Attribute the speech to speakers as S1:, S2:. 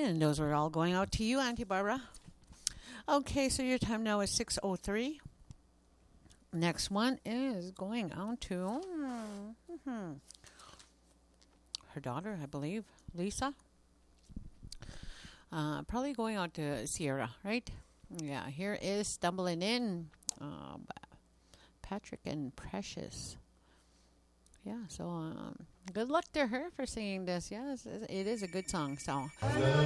S1: And those were all going out to you, Auntie Barbara. Okay, so your time now is 6:03. Next one is going out to her daughter, I believe, Lisa. Probably going out to Sierra, right? Yeah, here is Stumbling In. Patrick and Precious. Yeah, so good luck to her for singing this. Yes, it is a good song. So